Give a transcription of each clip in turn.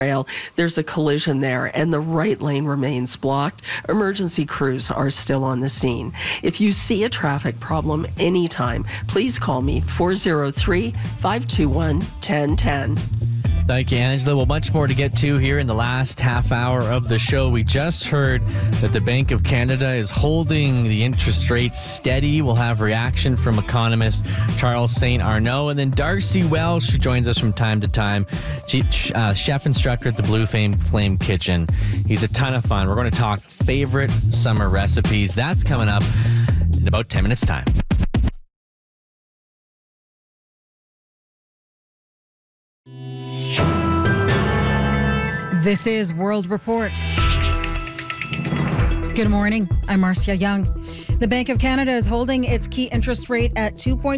rail. There's a collision there and the right lane remains blocked. Emergency crews are still on the scene. If you see a traffic problem anytime, please call me 403-521-1010. Thank you, Angela. Well, much more to get to here in the last half hour of the show. We just heard that the Bank of Canada is holding the interest rates steady. We'll have reaction from economist Charles St. Arnaud. And then Darcy Welsh, who joins us from time to time, chef instructor at the Blue Flame Kitchen. He's a ton of fun. We're going to talk favorite summer recipes. That's coming up in about 10 minutes' time. This is World Report. Good morning. I'm Marcia Young. The Bank of Canada is holding its key interest rate at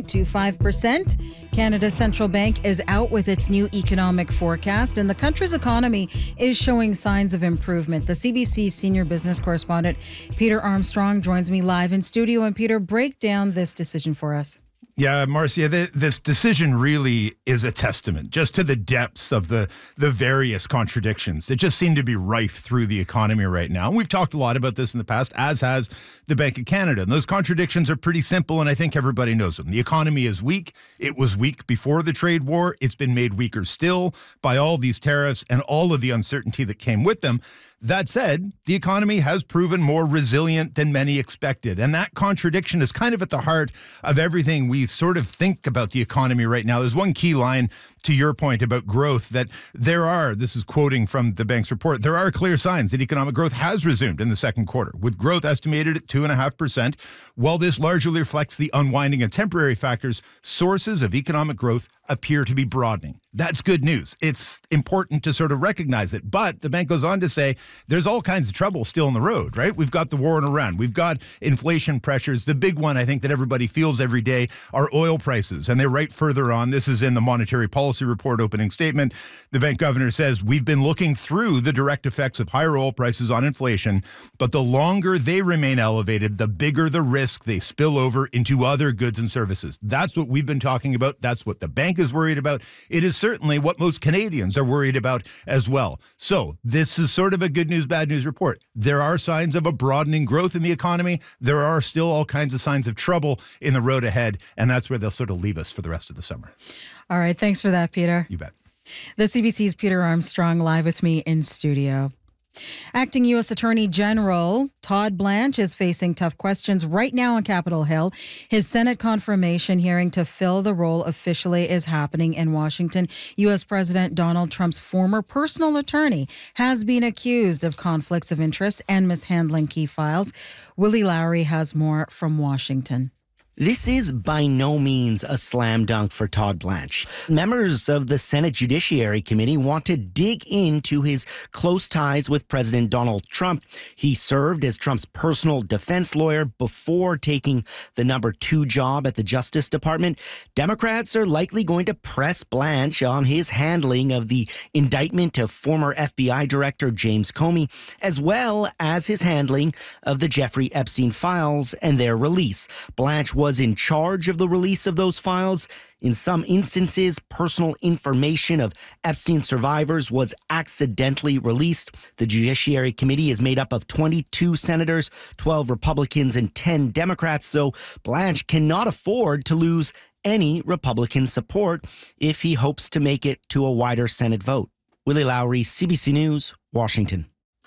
2.25%. Canada's central bank is out with its new economic forecast, and the country's economy is showing signs of improvement. The CBC senior business correspondent Peter Armstrong joins me live in studio. And Peter, break down this decision for us. Yeah, Marcia, this decision really is a testament just to the depths of the various contradictions that just seem to be rife through the economy right now. And we've talked a lot about this in the past, as has the Bank of Canada. And those contradictions are pretty simple, and I think everybody knows them. The economy is weak. It was weak before the trade war. It's been made weaker still by all these tariffs and all of the uncertainty that came with them. That said, the economy has proven more resilient than many expected. And that contradiction is kind of at the heart of everything we sort of think about the economy right now. There's one key line to your point about growth that this is quoting from the bank's report, there are clear signs that economic growth has resumed in the second quarter, with growth estimated at 2.5%. While this largely reflects the unwinding of temporary factors, sources of economic growth appear to be broadening. That's good news. It's important to sort of recognize it. But the bank goes on to say there's all kinds of trouble still on the road, right? We've got the war in Iran. We've got inflation pressures. The big one, I think, that everybody feels every day are oil prices. And they write further on. This is in the Monetary Policy Report opening statement. The bank governor says, we've been looking through the direct effects of higher oil prices on inflation, but the longer they remain elevated, the bigger the risk they spill over into other goods and services. That's what we've been talking about. That's what the bank is worried about. It is certainly what most Canadians are worried about as well. So this is sort of a good news, bad news report. There are signs of a broadening growth in the economy. There are still all kinds of signs of trouble in the road ahead, and that's where they'll sort of leave us for the rest of the summer. All right. Thanks for that, Peter. You bet. The CBC's Peter Armstrong live with me in studio. Acting U.S. Attorney General Todd Blanche is facing tough questions right now on Capitol Hill. His Senate confirmation hearing to fill the role officially is happening in Washington. U.S. President Donald Trump's former personal attorney has been accused of conflicts of interest and mishandling key files. Willie Lowry has more from Washington. This is by no means a slam dunk for Todd Blanche. Members of the Senate Judiciary Committee want to dig into his close ties with President Donald Trump. He served as Trump's personal defense lawyer before taking the number 2 job at the Justice Department. Democrats are likely going to press Blanche on his handling of the indictment of former FBI Director James Comey, as well as his handling of the Jeffrey Epstein files and their release. Blanche was in charge of the release of those files. In some instances, personal information of Epstein survivors was accidentally released. The Judiciary Committee is made up of 22 senators, 12 Republicans, and 10 Democrats, so Blanche cannot afford to lose any Republican support if he hopes to make it to a wider Senate vote. Willie Lowry, CBC News, Washington.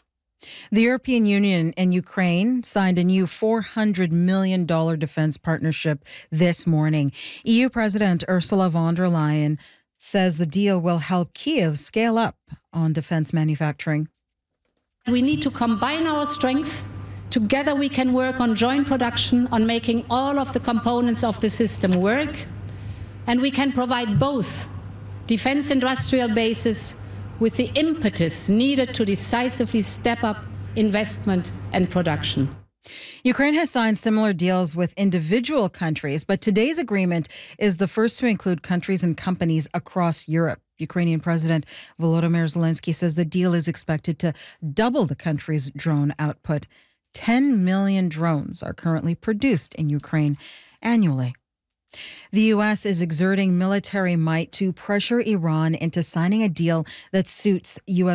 The European Union and Ukraine signed a new $400 million defense partnership this morning. EU President Ursula von der Leyen says the deal will help Kyiv scale up on defense manufacturing. We need to combine our strength. Together we can work on joint production, on making all of the components of the system work. And we can provide both defense industrial bases with the impetus needed to decisively step up investment and production. Ukraine has signed similar deals with individual countries, but today's agreement is the first to include countries and companies across Europe. Ukrainian President Volodymyr Zelensky says the deal is expected to double the country's drone output. 10 million drones are currently produced in Ukraine annually. The U.S. is exerting military might to pressure Iran into signing a deal that suits U.S.